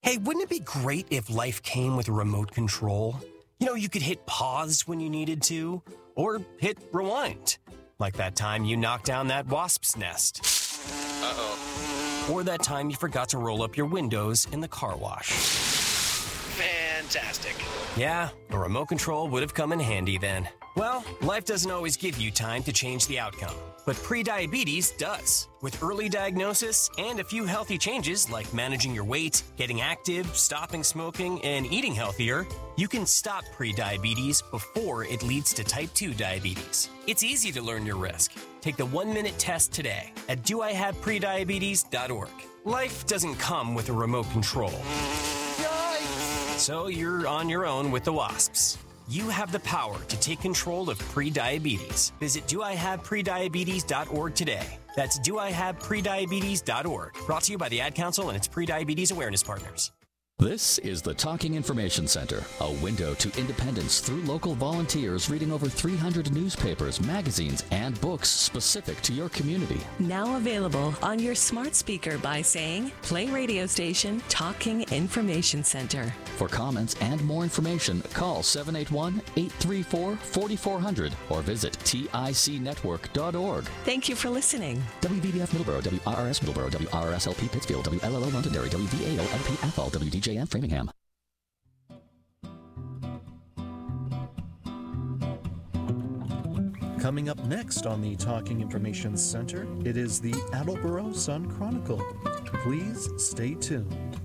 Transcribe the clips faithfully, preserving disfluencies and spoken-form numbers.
Hey, wouldn't it be great if life came with a remote control? You know, you could hit pause when you needed to, or hit rewind. Like that time you knocked down that wasp's nest. Uh-oh. Or that time you forgot to roll up your windows in the car wash. Fantastic. Yeah, a remote control would have come in handy then. Well, life doesn't always give you time to change the outcome, but prediabetes does. With early diagnosis and a few healthy changes like managing your weight, getting active, stopping smoking, and eating healthier, you can stop prediabetes before it leads to type two diabetes. It's easy to learn your risk. Take the one-minute test today at do I have prediabetes dot org. Life doesn't come with a remote control. Yikes! So you're on your own with the wasps. You have the power to take control of prediabetes. Visit do I have prediabetes dot org today. That's do I have prediabetes dot org. Brought to you by the Ad Council and its prediabetes awareness partners. This is the Talking Information Center, a window to independence through local volunteers reading over three hundred newspapers, magazines, and books specific to your community. Now available on your smart speaker by saying, play radio station Talking Information Center. For comments and more information, call seven eight one, eight three four, four four zero zero or visit tic network dot org. Thank you for listening. W B B F Middleborough, W R R S Middleborough, W R R S L P Pittsfield, W L L O Londonderry, W V A O L P Athol, W D J M Framingham. Coming up next on the Talking Information Center, it is the Attleboro Sun Chronicle. Please stay tuned.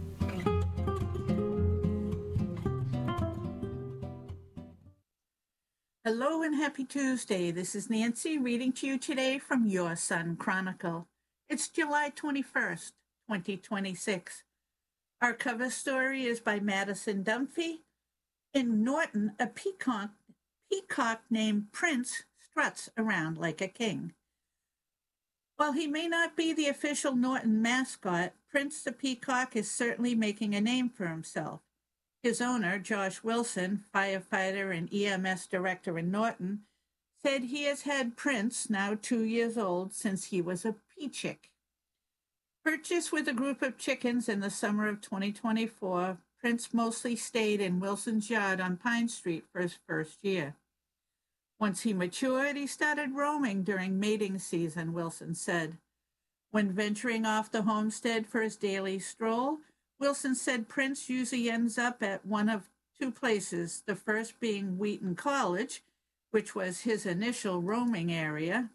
Hello and happy Tuesday. This is Nancy reading to you today from your Sun Chronicle. It's July twenty-first, twenty twenty-six. Our cover story is by Madison Dunphy. In Norton, a peacock, peacock named Prince struts around like a king. While he may not be the official Norton mascot, Prince the Peacock is certainly making a name for himself. His owner, Josh Wilson, firefighter and E M S director in Norton, said he has had Prince, now two years old, since he was a pea-chick. Purchased with a group of chickens in the summer of twenty twenty-four, Prince mostly stayed in Wilson's yard on Pine Street for his first year. Once he matured, he started roaming during mating season, Wilson said. When venturing off the homestead for his daily stroll, Wilson said Prince usually ends up at one of two places, the first being Wheaton College, which was his initial roaming area,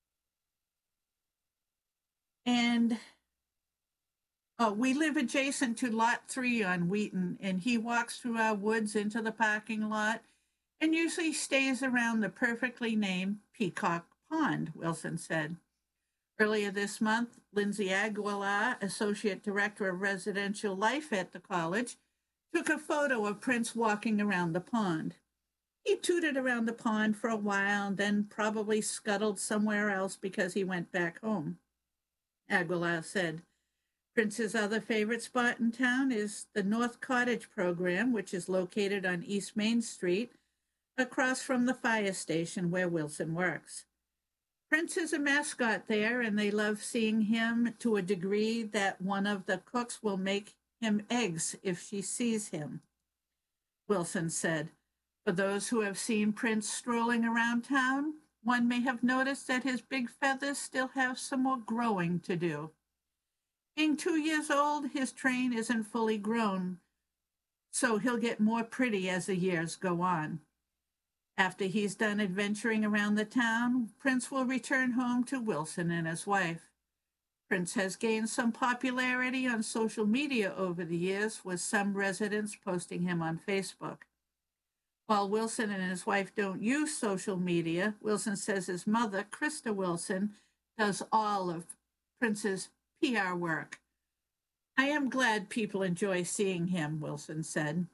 and oh, we live adjacent to Lot three on Wheaton, and he walks through our woods into the parking lot and usually stays around the perfectly named Peacock Pond, Wilson said. Earlier this month, Lindsay Aguilar, Associate Director of Residential Life at the college, took a photo of Prince walking around the pond. He tooted around the pond for a while and then probably scuttled somewhere else because he went back home. Aguilar said, Prince's other favorite spot in town is the North Cottage program, which is located on East Main Street, across from the fire station where Wilson works. Prince is a mascot there, and they love seeing him to a degree that one of the cooks will make him eggs if she sees him, Wilson said. For those who have seen Prince strolling around town, one may have noticed that his big feathers still have some more growing to do. Being two years old, his train isn't fully grown, so he'll get more pretty as the years go on. After he's done adventuring around the town, Prince will return home to Wilson and his wife. Prince has gained some popularity on social media over the years, with some residents posting him on Facebook. While Wilson and his wife don't use social media, Wilson says his mother, Krista Wilson, does all of Prince's P R work. I am glad people enjoy seeing him, Wilson said.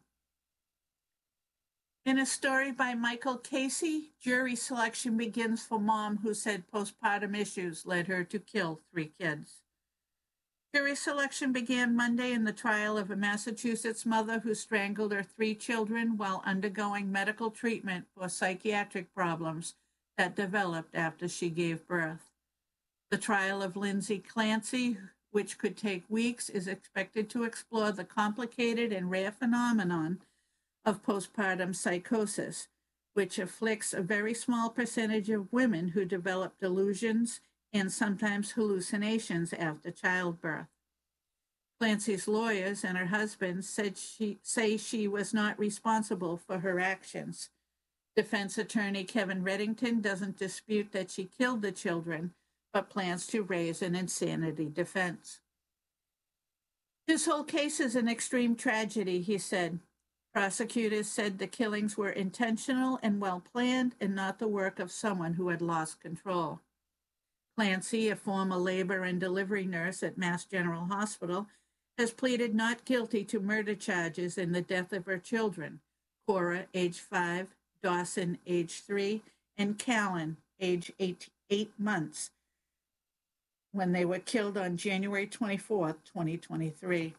In a story by Michael Casey, jury selection begins for mom who said postpartum issues led her to kill three kids. Jury selection began Monday in the trial of a Massachusetts mother who strangled her three children while undergoing medical treatment for psychiatric problems that developed after she gave birth. The trial of Lindsay Clancy, which could take weeks, is expected to explore the complicated and rare phenomenon of postpartum psychosis, which afflicts a very small percentage of women who develop delusions and sometimes hallucinations after childbirth. Clancy's lawyers and her husband said she, say she was not responsible for her actions. Defense attorney Kevin Reddington doesn't dispute that she killed the children, but plans to raise an insanity defense. This whole case is an extreme tragedy, he said. Prosecutors said the killings were intentional and well-planned and not the work of someone who had lost control. Clancy, a former labor and delivery nurse at Mass General Hospital, has pleaded not guilty to murder charges in the death of her children, Cora, age five, Dawson, age three, and Callan, age eight, eight months, when they were killed on January twenty-fourth, twenty twenty-three.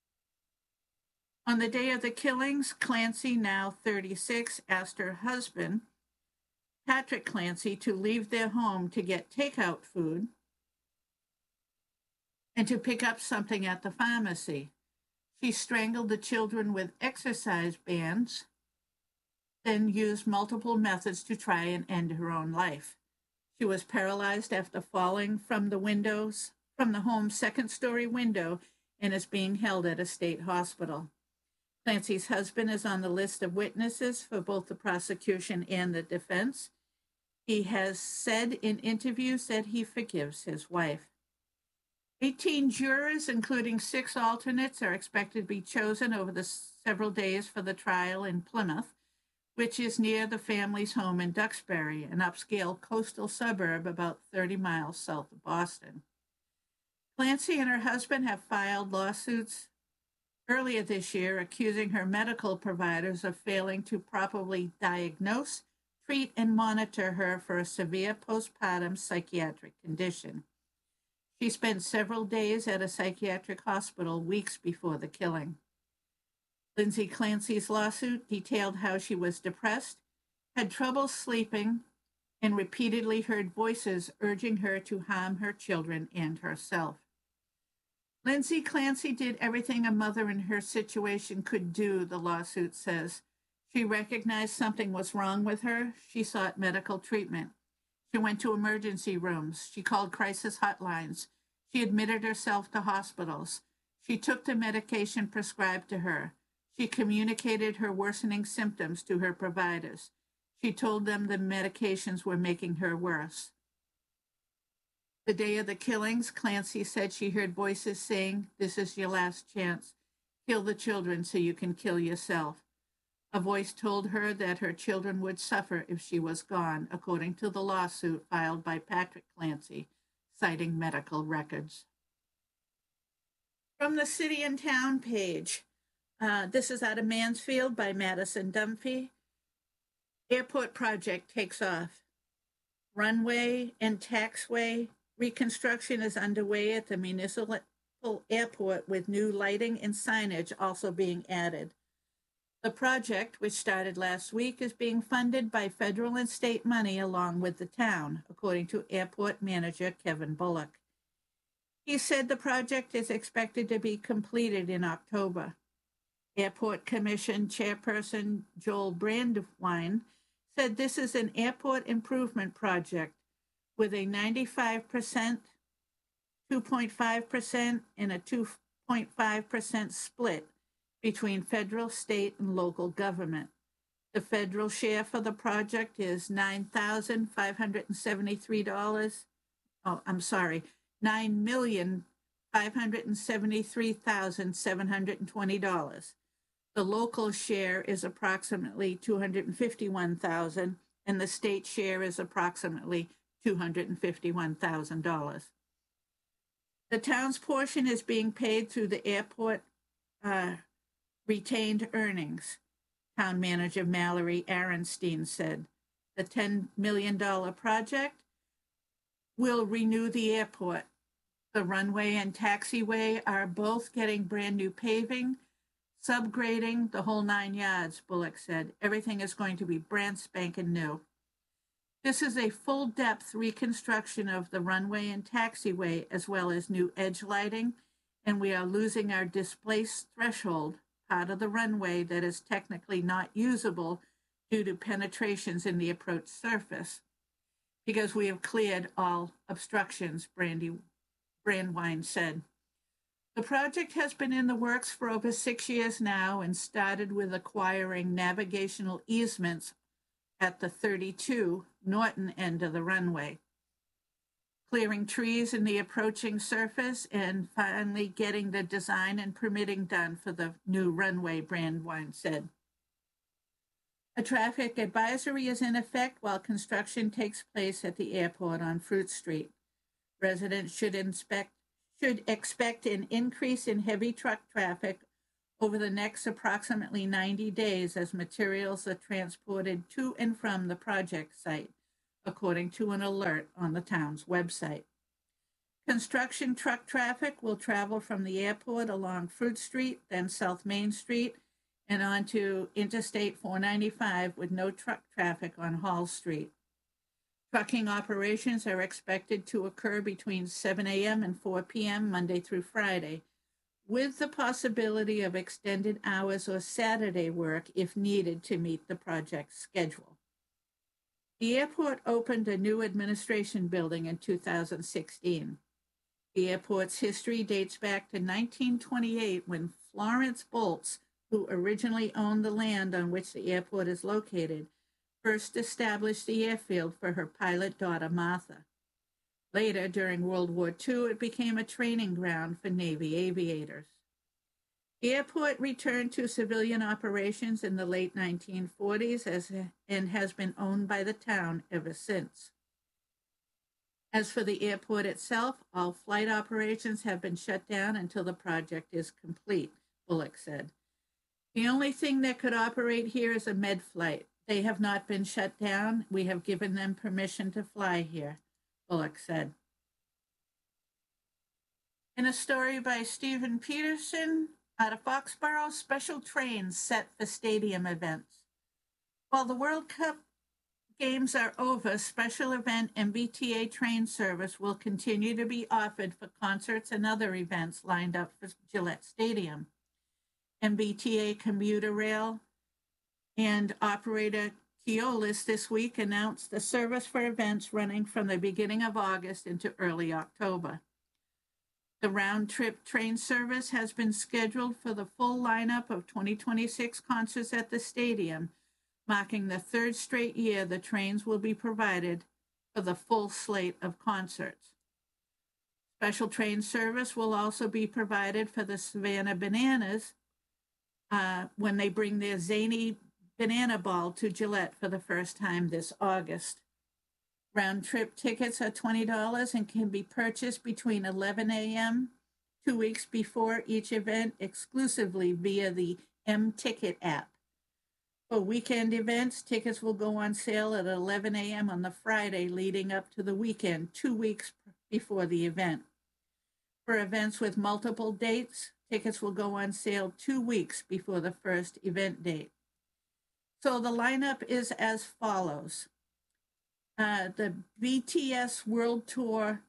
On the day of the killings, Clancy, now thirty-six, asked her husband, Patrick Clancy, to leave their home to get takeout food and to pick up something at the pharmacy. She strangled the children with exercise bands, then used multiple methods to try and end her own life. She was paralyzed after falling from the windows, from the home's second-story window, and is being held at a state hospital. Clancy's husband is on the list of witnesses for both the prosecution and the defense. He has said in interviews that he forgives his wife. eighteen jurors, including six alternates, are expected to be chosen over the several days for the trial in Plymouth, which is near the family's home in Duxbury, an upscale coastal suburb about thirty miles south of Boston. Clancy and her husband have filed lawsuits earlier this year accusing her medical providers of failing to properly diagnose, treat, and monitor her for a severe postpartum psychiatric condition. She spent several days at a psychiatric hospital weeks before the killing. Lindsay Clancy's lawsuit detailed how she was depressed, had trouble sleeping, and repeatedly heard voices urging her to harm her children and herself. Lindsay Clancy did everything a mother in her situation could do, the lawsuit says. She recognized something was wrong with her. She sought medical treatment. She went to emergency rooms. She called crisis hotlines. She admitted herself to hospitals. She took the medication prescribed to her. She communicated her worsening symptoms to her providers. She told them the medications were making her worse. The day of the killings, Clancy said she heard voices saying, "This is your last chance. Kill the children so you can kill yourself." A voice told her that her children would suffer if she was gone, according to the lawsuit filed by Patrick Clancy, citing medical records. From the City and Town page, uh, this is out of Mansfield by Madison Dunphy. Airport project takes off. Runway and taxiway reconstruction is underway at the municipal airport, with new lighting and signage also being added. The project, which started last week, is being funded by federal and state money along with the town, according to airport manager Kevin Bullock. He said the project is expected to be completed in October. Airport Commission Chairperson Joel Brandwein said this is an airport improvement project with a ninety-five percent, two point five percent, and a two point five percent split between federal, state, and local government. The federal share for the project is nine thousand five hundred seventy-three dollars. Oh, I'm sorry, nine million five hundred seventy-three thousand seven hundred twenty dollars. The local share is approximately two hundred fifty-one thousand dollars, and the state share is approximately two hundred fifty-one thousand dollars. The town's portion is being paid through the airport uh, retained earnings, town manager Mallory Aronstein said. The ten million dollars project will renew the airport. The runway and taxiway are both getting brand new paving, subgrading, the whole nine yards, Bullock said. Everything is going to be brand spanking new. This is a full-depth reconstruction of the runway and taxiway, as well as new edge lighting, and we are losing our displaced threshold, part of the runway that is technically not usable due to penetrations in the approach surface, because we have cleared all obstructions, Brandy Brandwine said. The project has been in the works for over six years now and started with acquiring navigational easements at the thirty-two Norton end of the runway, clearing trees in the approaching surface, and finally getting the design and permitting done for the new runway, Brandwine said. A traffic advisory is in effect while construction takes place at the airport on Fruit Street. Residents should inspect should expect an increase in heavy truck traffic over the next approximately ninety days as materials are transported to and from the project site, according to an alert on the town's website. Construction truck traffic will travel from the airport along Fruit Street, then South Main Street, and onto Interstate four ninety-five with no truck traffic on Hall Street. Trucking operations are expected to occur between seven a.m. and four p.m. Monday through Friday, with the possibility of extended hours or Saturday work if needed to meet the project's schedule. The airport opened a new administration building in two thousand sixteen. The airport's history dates back to nineteen twenty-eight when Florence Bolts, who originally owned the land on which the airport is located, first established the airfield for her pilot daughter, Martha. Later, during World War Two, it became a training ground for Navy aviators. The airport returned to civilian operations in the late nineteen forties as, and has been owned by the town ever since. As for the airport itself, all flight operations have been shut down until the project is complete, Bullock said. The only thing that could operate here is a med flight. They have not been shut down. We have given them permission to fly here, Bullock said. In a story by Stephen Peterson out of Foxborough, special trains set for stadium events. While the World Cup games are over, special event M B T A train service will continue to be offered for concerts and other events lined up for Gillette Stadium. M B T A commuter rail and operator Keolis this week announced the service for events running from the beginning of August into early October. The round-trip train service has been scheduled for the full lineup of twenty twenty-six concerts at the stadium, marking the third straight year the trains will be provided for the full slate of concerts. Special train service will also be provided for the Savannah Bananas uh, when they bring their zany Banana Ball to Gillette for the first time this August. Round-trip tickets are twenty dollars and can be purchased between eleven a.m. two weeks before each event exclusively via the M-Ticket app. For weekend events, tickets will go on sale at eleven a.m. on the Friday leading up to the weekend, two weeks before the event. For events with multiple dates, tickets will go on sale two weeks before the first event date. So the lineup is as follows. Uh, the B T S World Tour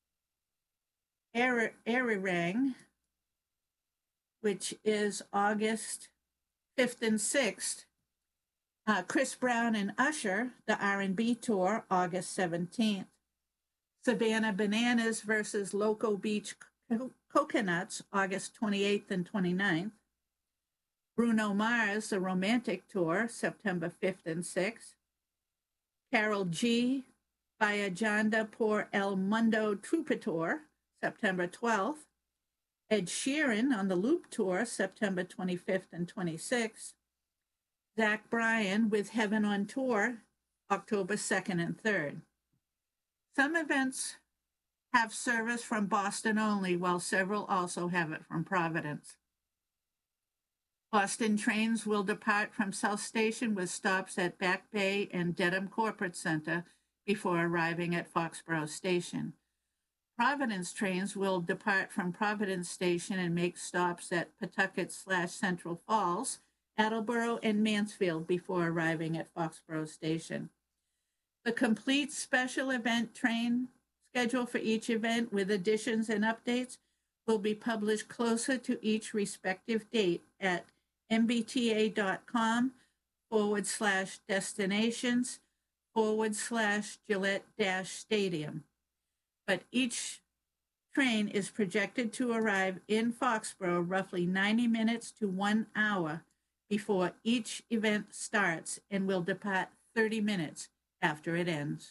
Arirang, which is August fifth and sixth. Uh, Chris Brown and Usher, the R and B Tour, August seventeenth. Savannah Bananas versus Loco Beach Co- Coconuts, August twenty-eighth and twenty-ninth. Bruno Mars, the Romantic Tour, September fifth and sixth. Karol G, Viajando por el Mundo Troubadour, September twelfth. Ed Sheeran on the Loop Tour, September twenty-fifth and twenty-sixth. Zach Bryan with Heaven on Tour, October second and third. Some events have service from Boston only, while several also have it from Providence. Boston trains will depart from South Station with stops at Back Bay and Dedham Corporate Center before arriving at Foxborough Station. Providence trains will depart from Providence Station and make stops at Pawtucket slash Central Falls, Attleboro, and Mansfield before arriving at Foxborough Station. The complete special event train schedule for each event with additions and updates will be published closer to each respective date at mbta.com forward slash destinations forward slash Gillette dash stadium. But each train is projected to arrive in Foxborough roughly ninety minutes to one hour before each event starts and will depart thirty minutes after it ends.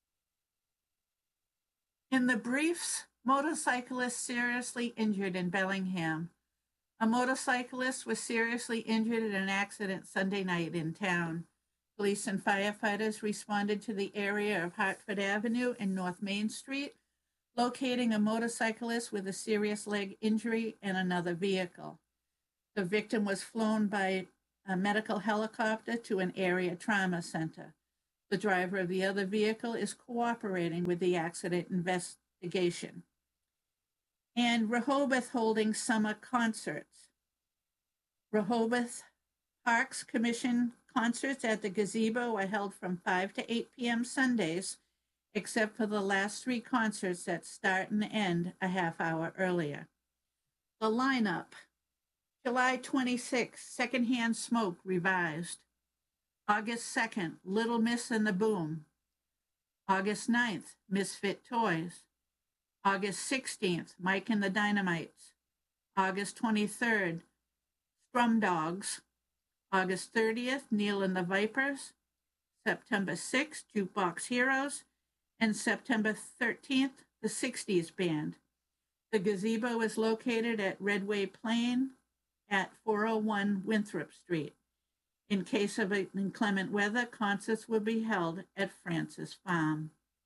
In the briefs, motorcyclist seriously injured in Bellingham. A motorcyclist was seriously injured in an accident Sunday night in town. Police and firefighters responded to the area of Hartford Avenue and North Main Street, locating a motorcyclist with a serious leg injury and another vehicle. The victim was flown by a medical helicopter to an area trauma center. The driver of the other vehicle is cooperating with the accident investigation. And Rehoboth holding summer concerts. Rehoboth Parks Commission concerts at the gazebo are held from five to eight p.m. Sundays, except for the last three concerts that start and end a half hour earlier. The lineup: July twenty-sixth, Secondhand Smoke revised. August second, Little Miss and the Boom. August ninth, Misfit Toys. August sixteenth, Mike and the Dynamites. August twenty-third, Strum Dogs. August thirtieth, Neil and the Vipers. September sixth, Jukebox Heroes. And September thirteenth, the sixties Band. The gazebo is located at Redway Plain at four oh one Winthrop Street. In case of inclement weather, concerts will be held at Francis Farm.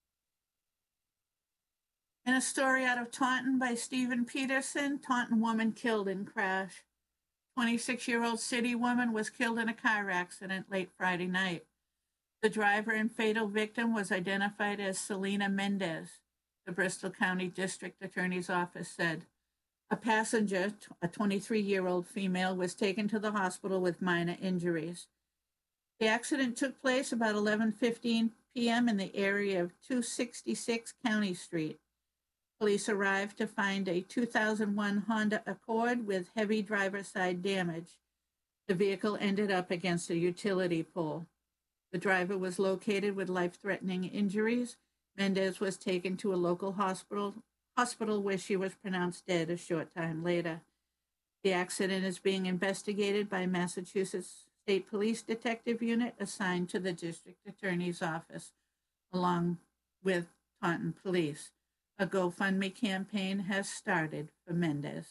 In a story out of Taunton by Stephen Peterson, Taunton woman killed in crash. twenty-six-year-old city woman was killed in a car accident late Friday night. The driver and fatal victim was identified as Selena Mendez, the Bristol County District Attorney's Office said. A passenger, a twenty-three-year-old female, was taken to the hospital with minor injuries. The accident took place about eleven fifteen p.m. in the area of two sixty-six County Street. Police arrived to find a two thousand one Honda Accord with heavy driver's side damage. The vehicle ended up against a utility pole. The driver was located with life-threatening injuries. Mendez was taken to a local hospital, hospital where she was pronounced dead a short time later. The accident is being investigated by Massachusetts State Police Detective Unit assigned to the District Attorney's Office, along with Taunton Police. A GoFundMe campaign has started for Mendez.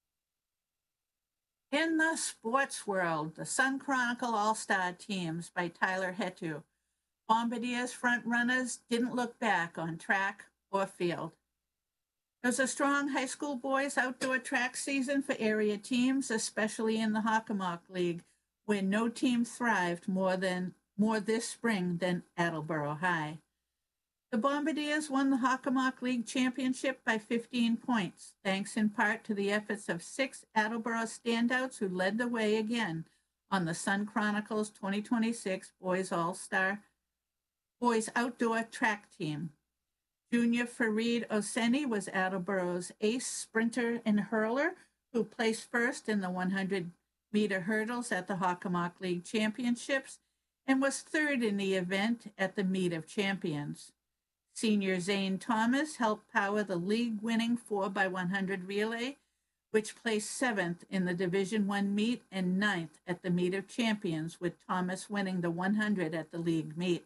In the sports world, the Sun Chronicle All-Star Teams by Tyler Hetu. Bombardiers frontrunners didn't look back on track or field. There's a strong high school boys outdoor track season for area teams, especially in the Hockomock League, where no team thrived more than more this spring than Attleboro High. The Bombardiers won the Hockomock League championship by fifteen points, thanks in part to the efforts of six Attleboro standouts who led the way again on the Sun Chronicle's twenty twenty-six Boys All-Star Boys Outdoor Track Team. Junior Fareed Oseni was Attleboro's ace sprinter and hurler who placed first in the one hundred meter hurdles at the Hockomock League Championships and was third in the event at the Meet of Champions. Senior Zane Thomas helped power the league-winning four by one hundred relay, which placed seventh in the Division One meet and ninth at the Meet of Champions, with Thomas winning the one hundred at the league meet.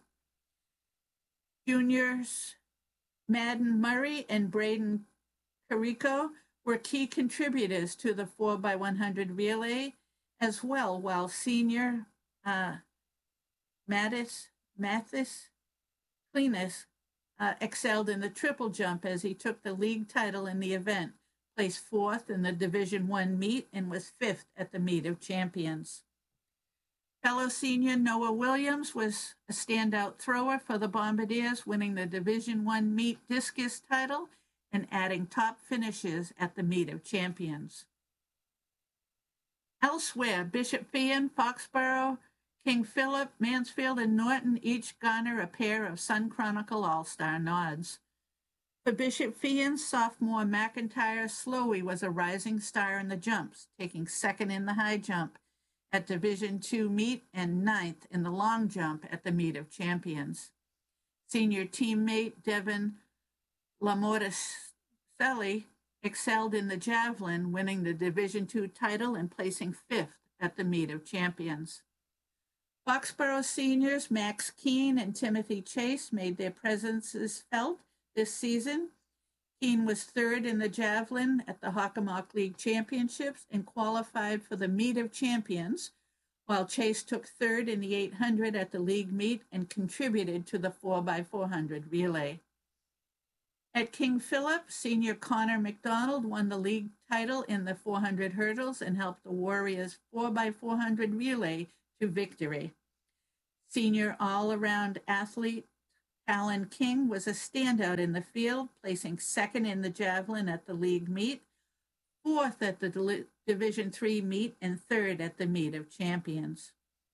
Juniors Madden Murray and Braden Carico were key contributors to the four by one hundred relay as well, while senior uh, Mattis, Mathis Cleanus uh, excelled in the triple jump as he took the league title in the event, placed fourth in the Division One meet, and was fifth at the Meet of Champions. Fellow senior Noah Williams was a standout thrower for the Bombardiers, winning the Division One meet discus title and adding top finishes at the Meet of Champions. Elsewhere, Bishop Fee, Foxborough, King Philip, Mansfield, and Norton each garner a pair of Sun Chronicle All-Star nods. For Bishop Feehan's sophomore McIntyre, Slowey was a rising star in the jumps, taking second in the high jump at Division two meet and ninth in the long jump at the Meet of Champions. Senior teammate Devin Lamorticelli excelled in the javelin, winning the Division two title and placing fifth at the Meet of Champions. Foxborough seniors Max Keene and Timothy Chase made their presences felt this season. Keene was third in the javelin at the Hockomock League Championships and qualified for the Meet of Champions, while Chase took third in the eight hundred at the league meet and contributed to the four by four hundred relay. At King Philip, senior Connor McDonald won the league title in the four hundred hurdles and helped the Warriors four by four hundred relay to victory. Senior all-around athlete Alan King was a standout in the field, placing second in the javelin at the league meet, fourth at the Division three meet, and third at the Meet of Champions.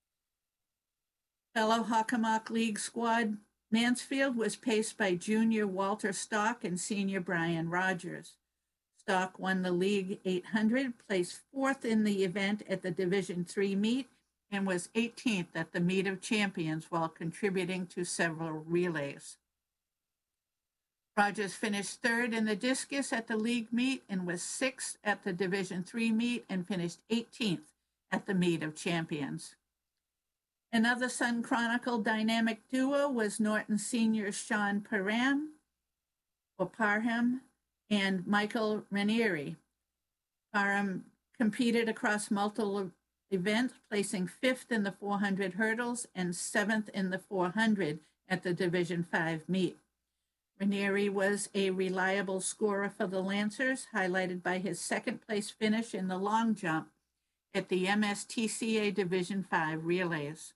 Fellow Hockomock League squad Mansfield was paced by junior Walter Stock and senior Brian Rogers. Stock won the league eight hundred, placed fourth in the event at the Division three meet, and was eighteenth at the Meet of Champions while contributing to several relays. Rogers finished third in the discus at the league meet and was sixth at the Division three meet and finished eighteenth at the Meet of Champions. Another Sun Chronicle dynamic duo was Norton senior Sean Parham, or Parham, and Michael Ranieri. Parham competed across multiple event, placing fifth in the four hundred hurdles and seventh in the four hundred at the Division five meet. Ranieri was a reliable scorer for the Lancers, highlighted by his second-place finish in the long jump at the M S T C A Division five relays.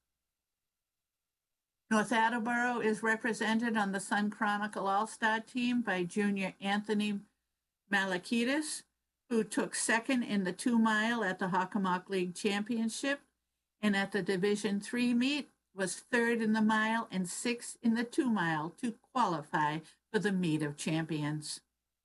North Attleboro is represented on the Sun Chronicle All-Star team by junior Anthony Malakitis, who took second in the two-mile at the Hockomock League Championship, and at the Division three meet was third in the mile and sixth in the two-mile to qualify for the Meet of Champions.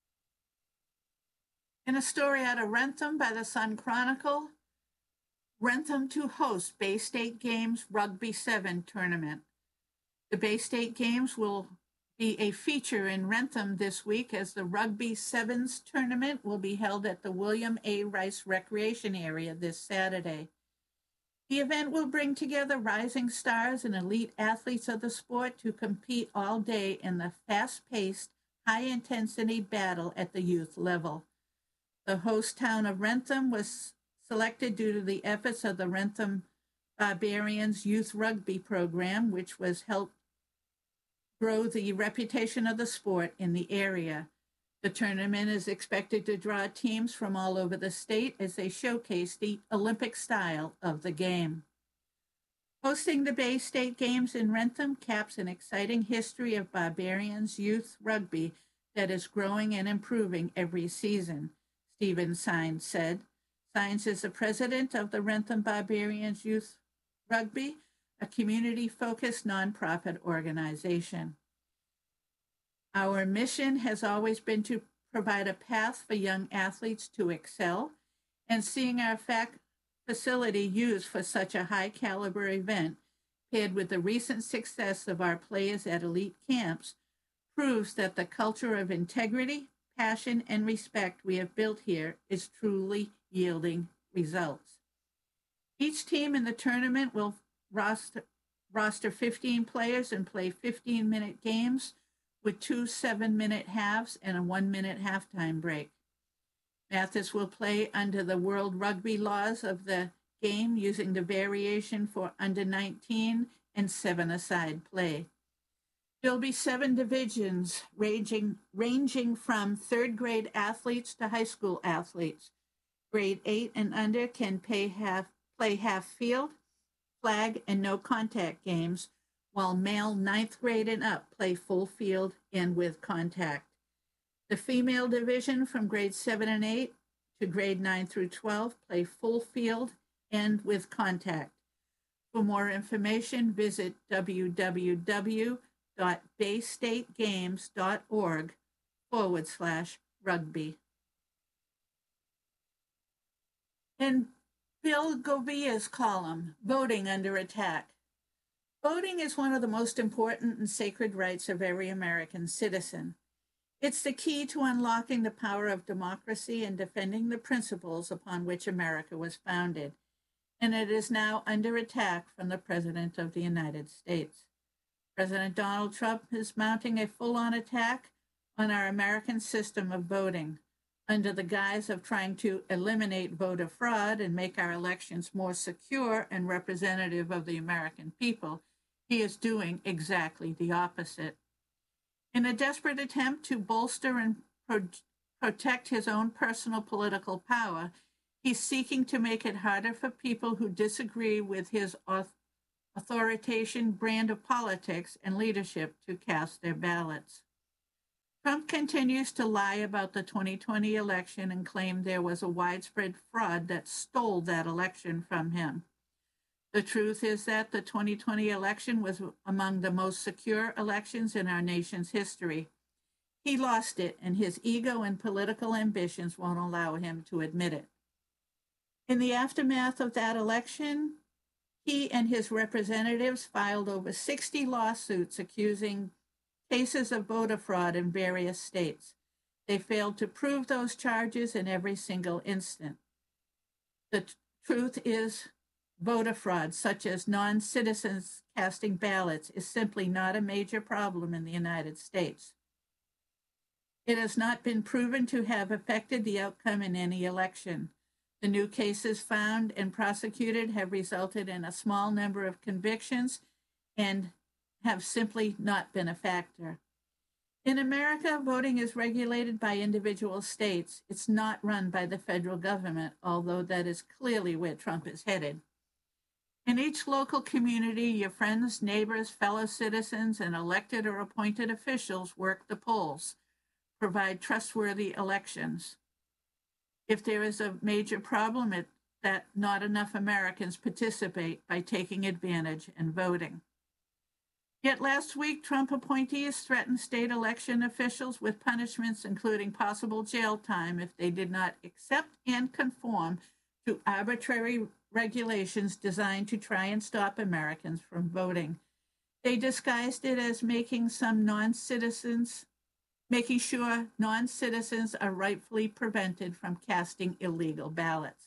In a story out of Wrentham by the Sun Chronicle, Wrentham to host Bay State Games Rugby seven tournament. The Bay State Games will be a feature in Wrentham this week, as the Rugby Sevens tournament will be held at the William A. Rice Recreation Area this Saturday. The event will bring together rising stars and elite athletes of the sport to compete all day in the fast-paced, high-intensity battle at the youth level. The host town of Wrentham was selected due to the efforts of the Wrentham Barbarians Youth Rugby Program, which was helped grow the reputation of the sport in the area. The tournament is expected to draw teams from all over the state as they showcase the Olympic style of the game. Hosting the Bay State Games in Wrentham caps an exciting history of Barbarians youth rugby that is growing and improving every season, Stephen Sines said. Sines is the president of the Wrentham Barbarians Youth Rugby, a community-focused nonprofit organization. Our mission has always been to provide a path for young athletes to excel, and seeing our fac- facility used for such a high-caliber event, paired with the recent success of our players at elite camps, proves that the culture of integrity, passion, and respect we have built here is truly yielding results. Each team in the tournament will roster, roster fifteen players and play fifteen-minute games with two seven-minute halves and a one-minute halftime break. Mathis will play under the World Rugby laws of the game, using the variation for under nineteen and seven-a-side play. There'll be seven divisions ranging, ranging from third-grade athletes to high school athletes. Grade eight and under can pay half, play half-field, flag, and no-contact games, while male ninth grade and up play full field and with contact. The female division from grade seven and eight to grade nine through twelve play full field and with contact. For more information, visit www.baystategames.org forward slash rugby. In Bill Govia's column, Voting Under Attack. Voting is one of the most important and sacred rights of every American citizen. It's the key to unlocking the power of democracy and defending the principles upon which America was founded. And it is now under attack from the President of the United States. President Donald Trump is mounting a full-on attack on our American system of voting under the guise of trying to eliminate voter fraud and make our elections more secure and representative of the American people. He is doing exactly the opposite. In a desperate attempt to bolster and pro- protect his own personal political power, he's seeking to make it harder for people who disagree with his authoritarian brand of politics and leadership to cast their ballots. Trump continues to lie about the twenty twenty election and claim there was a widespread fraud that stole that election from him. The truth is that the twenty twenty election was among the most secure elections in our nation's history. He lost it, and his ego and political ambitions won't allow him to admit it. In the aftermath of that election, he and his representatives filed over sixty lawsuits accusing cases of voter fraud in various states. They failed to prove those charges in every single instance. The t- truth is, voter fraud, such as non-citizens casting ballots, is simply not a major problem in the United States. It has not been proven to have affected the outcome in any election. The new cases found and prosecuted have resulted in a small number of convictions and have simply not been a factor. In America, voting is regulated by individual states. It's not run by the federal government, although that is clearly where Trump is headed. In each local community, your friends, neighbors, fellow citizens, and elected or appointed officials work the polls, provide trustworthy elections. If there is a major problem, it's that not enough Americans participate by taking advantage and voting. Yet last week, Trump appointees threatened state election officials with punishments, including possible jail time if they did not accept and conform to arbitrary regulations designed to try and stop Americans from voting. They disguised it as making some non-citizens, making sure non-citizens are rightfully prevented from casting illegal ballots.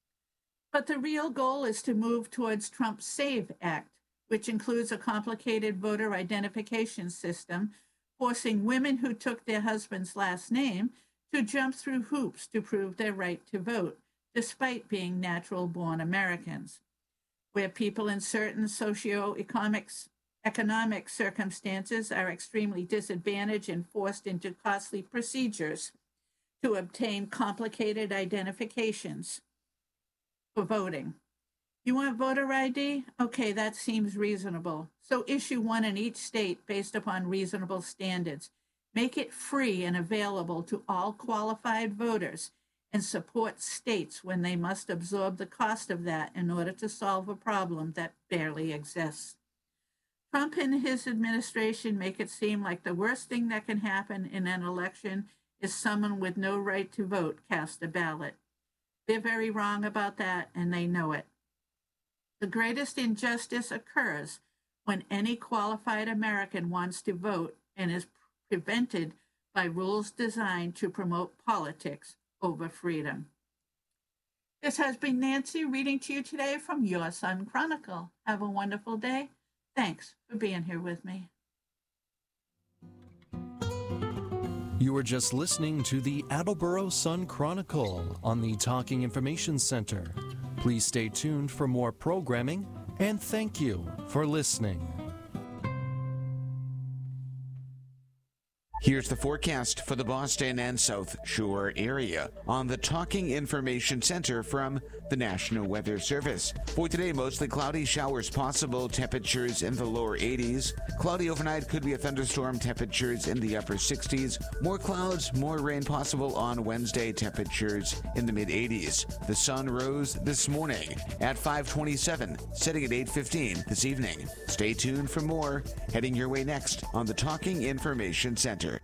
But the real goal is to move towards Trump's SAVE Act, which includes a complicated voter identification system, forcing women who took their husband's last name to jump through hoops to prove their right to vote, despite being natural-born Americans, where people in certain socioeconomic economic circumstances are extremely disadvantaged and forced into costly procedures to obtain complicated identifications for voting. You want voter I D? Okay, that seems reasonable. So issue one in each state based upon reasonable standards. Make it free and available to all qualified voters, and support states when they must absorb the cost of that in order to solve a problem that barely exists. Trump and his administration make it seem like the worst thing that can happen in an election is someone with no right to vote cast a ballot. They're very wrong about that, and they know it. The greatest injustice occurs when any qualified American wants to vote and is prevented by rules designed to promote politics over freedom. This has been Nancy reading to you today from Your Sun Chronicle. Have a wonderful day. Thanks for being here with me. You were just listening to the Attleboro Sun Chronicle on the Talking Information Center. Please stay tuned for more programming, and thank you for listening. Here's the forecast for the Boston and South Shore area on the Talking Information Center from the National Weather Service. For today, mostly cloudy, showers possible, temperatures in the lower eighties. Cloudy overnight, could be a thunderstorm, temperatures in the upper sixties. More clouds, more rain possible on Wednesday, temperatures in the mid eighties. The sun rose this morning at five twenty-seven, setting at eight fifteen this evening. Stay tuned for more, heading your way next on the Talking Information Center.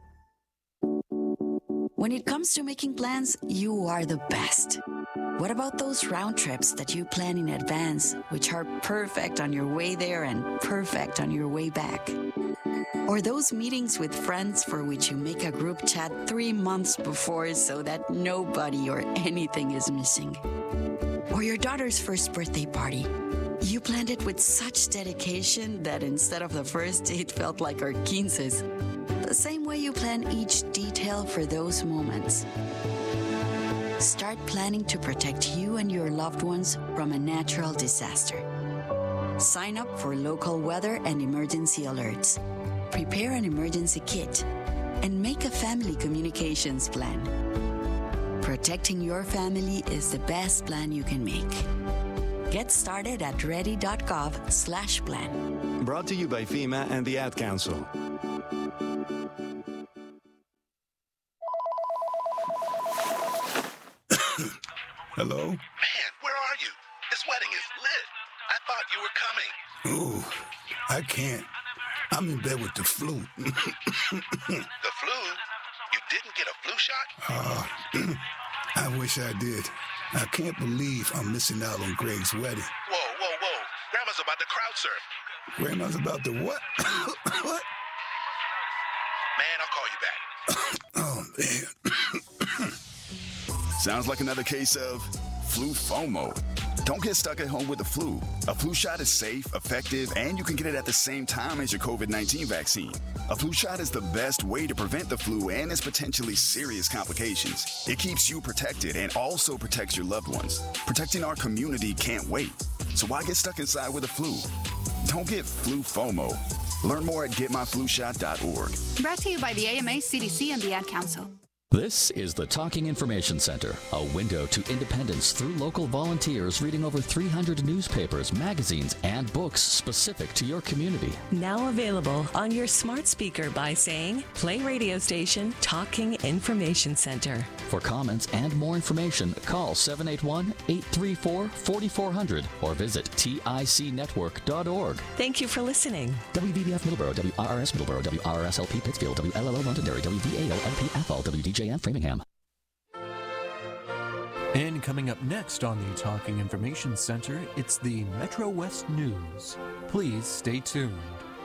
When it comes to making plans, you are the best. What about those round trips that you plan in advance, which are perfect on your way there and perfect on your way back? Or those meetings with friends for which you make a group chat three months before so that nobody or anything is missing? Or your daughter's first birthday party. You planned it with such dedication that instead of the first date felt like our quinces. The same way you plan each detail for those moments. Start planning to protect you and your loved ones from a natural disaster. Sign up for local weather and emergency alerts. Prepare an emergency kit and make a family communications plan. Protecting your family is the best plan you can make. Get started at ready.gov slash plan. Brought to you by FEMA and the Ad Council. Hello? Man, where are you? This wedding is lit. I thought you were coming. Ooh, I can't. I'm in bed with the flu. The flu? You didn't get a flu shot? Uh, I wish I did. I can't believe I'm missing out on Greg's wedding. Whoa, whoa, whoa. Grandma's about to crowd surf. Grandma's about to what? What? Man, I'll call you back. Oh, man. Sounds like another case of flu FOMO. Don't get stuck at home with the flu. A flu shot is safe, effective, and you can get it at the same time as your covid nineteen vaccine. A flu shot is the best way to prevent the flu and its potentially serious complications. It keeps you protected and also protects your loved ones. Protecting our community can't wait. So why get stuck inside with the flu? Don't get flu FOMO. Learn more at get my flu shot dot org. Brought to you by the A M A, C D C, and the Ad Council. This is the Talking Information Center, a window to independence through local volunteers reading over three hundred newspapers, magazines, and books specific to your community. Now available on your smart speaker by saying, play radio station Talking Information Center. For comments and more information, call seven eight one, eight three four, four four zero zero or visit tic network dot org. Thank you for listening. W V B F Middleborough, W R R S Middleborough, W R R S L P Pittsfield, W L L O Londonderry, W V A O L P Athol, W D J M Framingham. And coming up next on the Talking Information Center, it's the Metro West News. Please stay tuned.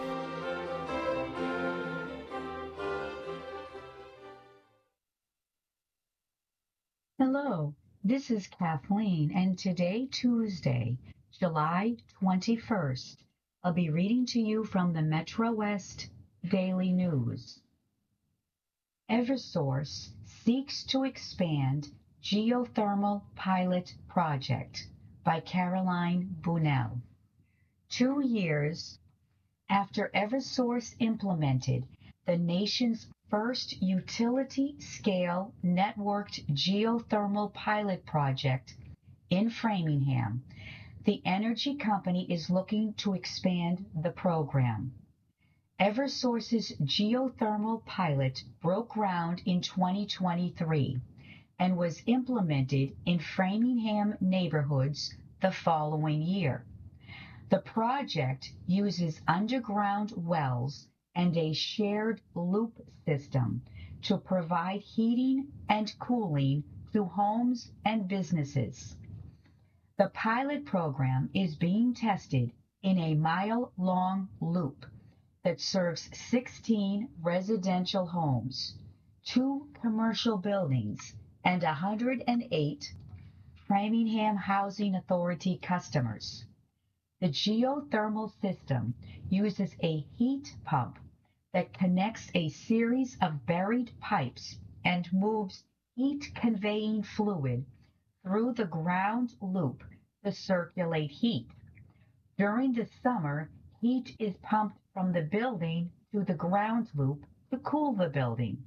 Hello, this is Kathleen, and today, Tuesday, July twenty-first, I'll be reading to you from the Metro West Daily News. Eversource seeks to expand geothermal pilot project by Caroline Bunnell. Two years after Eversource implemented the nation's first utility-scale networked geothermal pilot project in Framingham, the energy company is looking to expand the program. Eversource's geothermal pilot broke ground in twenty twenty-three and was implemented in Framingham neighborhoods the following year. The project uses underground wells and a shared loop system to provide heating and cooling to homes and businesses. The pilot program is being tested in a mile-long loop that serves sixteen residential homes, two commercial buildings, and one hundred eight Framingham Housing Authority customers. The geothermal system uses a heat pump that connects a series of buried pipes and moves heat-conveying fluid through the ground loop to circulate heat. During the summer, heat is pumped from the building to the ground loop to cool the building.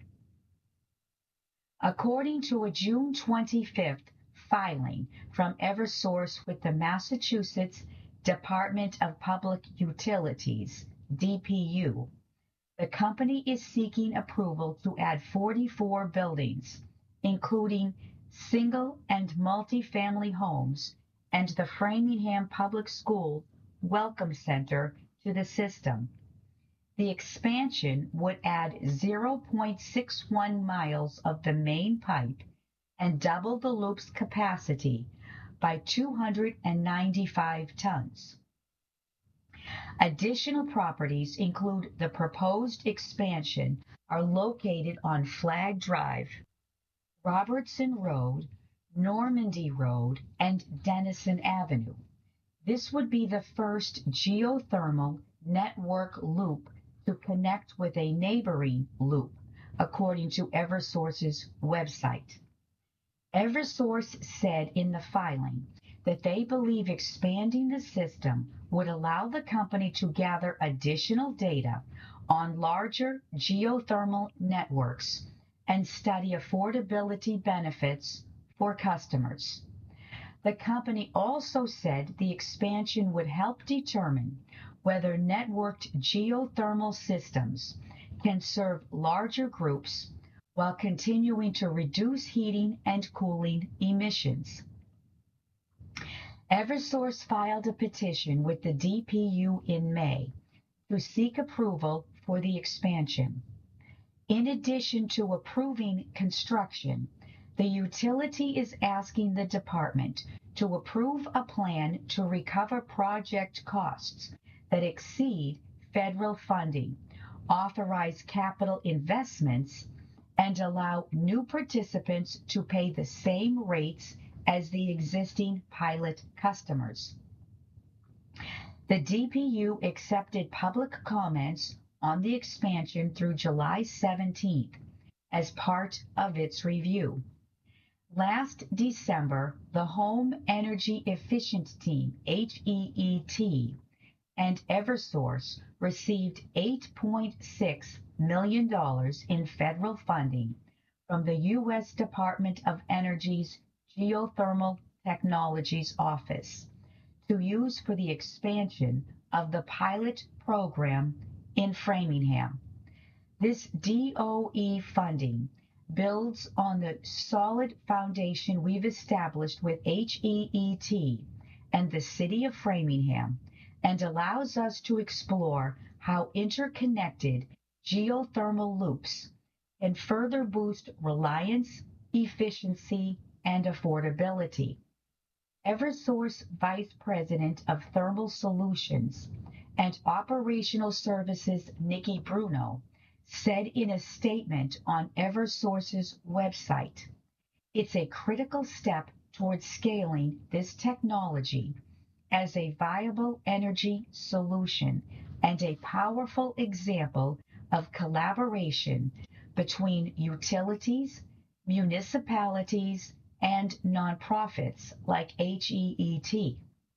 According to a June twenty-fifth filing from Eversource with the Massachusetts Department of Public Utilities, D P U, the company is seeking approval to add forty-four buildings, including single and multi-family homes and the Framingham Public School Welcome Center to the system. The expansion would add zero point six one miles of the main pipe and double the loop's capacity by two hundred ninety-five tons. Additional properties include the proposed expansion are located on Flag Drive, Robertson Road, Normandy Road, and Denison Avenue. This would be the first geothermal network loop to connect with a neighboring loop, according to Eversource's website. Eversource said in the filing that they believe expanding the system would allow the company to gather additional data on larger geothermal networks and study affordability benefits for customers. The company also said the expansion would help determine whether networked geothermal systems can serve larger groups while continuing to reduce heating and cooling emissions. Eversource filed a petition with the D P U in May to seek approval for the expansion. In addition to approving construction, the utility is asking the department to approve a plan to recover project costs that exceed federal funding, authorize capital investments, and allow new participants to pay the same rates as the existing pilot customers. The D P U accepted public comments on the expansion through July seventeenth as part of its review. Last December, the Home Energy Efficient Team, H E E T, and Eversource received eight point six million dollars in federal funding from the U S Department of Energy's Geothermal Technologies Office to use for the expansion of the pilot program in Framingham. This D O E funding builds on the solid foundation we've established with H E E T and the City of Framingham and allows us to explore how interconnected geothermal loops can further boost reliance, efficiency, and affordability. Eversource Vice President of Thermal Solutions and Operational Services Nikki Bruno said in a statement on Eversource's website, "It's a critical step towards scaling this technology as a viable energy solution and a powerful example of collaboration between utilities, municipalities, and nonprofits like H E E T.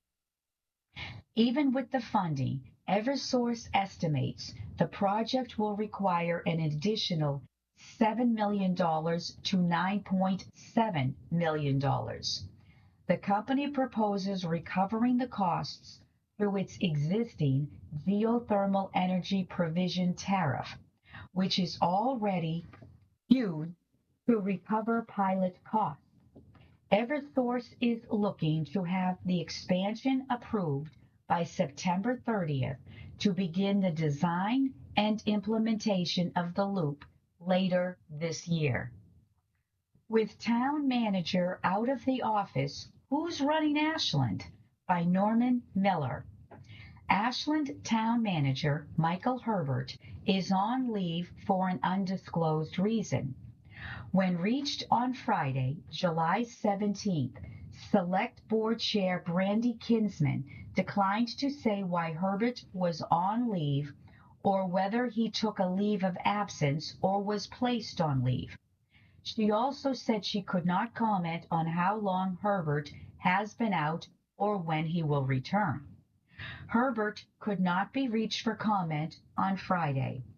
Even with the funding, Eversource estimates the project will require an additional seven million dollars to nine point seven million dollars. The company proposes recovering the costs through its existing geothermal energy provision tariff, which is already used to recover pilot costs. Eversource is looking to have the expansion approved by September thirtieth to begin the design and implementation of the loop later this year. With Town Manager out of the office, Who's Running Ashland? By Norman Miller. Ashland Town Manager Michael Herbert is on leave for an undisclosed reason. When reached on Friday, July seventeenth, Select Board Chair Brandy Kinsman declined to say why Herbert was on leave or whether he took a leave of absence or was placed on leave. She also said she could not comment on how long Herbert has been out or when he will return. Herbert could not be reached for comment on Friday.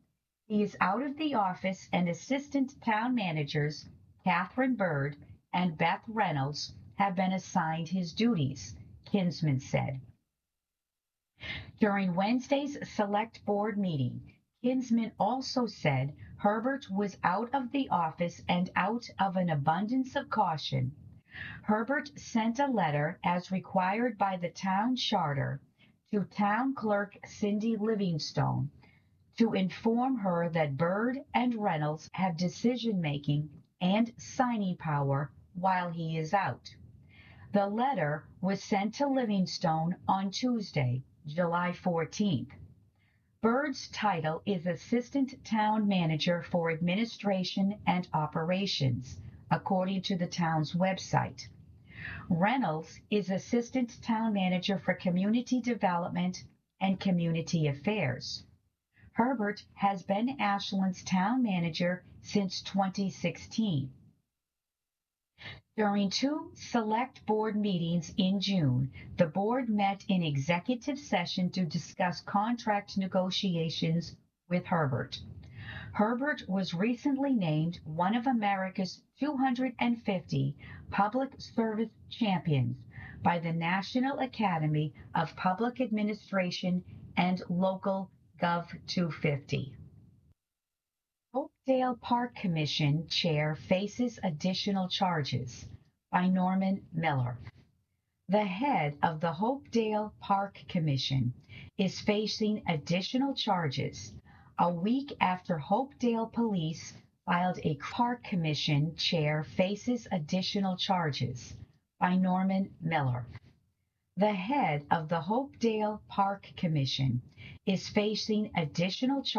He is out of the office, and assistant town managers Catherine Bird and Beth Reynolds have been assigned his duties, Kinsman said. During Wednesday's select board meeting, Kinsman also said Herbert was out of the office and out of an abundance of caution. Herbert sent a letter, as required by the town charter, to town clerk Cindy Livingstone to inform her that Bird and Reynolds have decision-making and signing power while he is out. The letter was sent to Livingstone on Tuesday, July fourteenth. Bird's title is Assistant Town Manager for Administration and Operations, according to the town's website. Reynolds is Assistant Town Manager for Community Development and Community Affairs. Herbert has been Ashland's town manager since twenty sixteen. During two select board meetings in June, the board met in executive session to discuss contract negotiations with Herbert. Herbert was recently named one of America's two hundred fifty public service champions by the National Academy of Public Administration and Local Gov two fifty. Hopedale Park Commission Chair faces additional charges, by Norman Miller. The head of the Hopedale Park Commission is facing additional charges a week after Hopedale Police filed a Park Commission chair faces additional charges, by Norman Miller. The head of the Hopedale Park Commission is facing additional charges